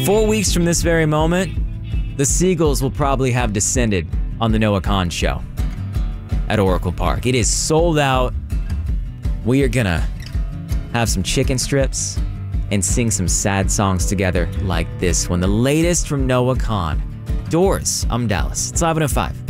4 weeks from this very moment, the seagulls will probably have descended on the Noah Kahan Show at Oracle Park. It is sold out. We are gonna have some chicken strips and sing some sad songs together like this one. The latest from Noah Kahan. Doors, I'm Dallas. It's 11:05.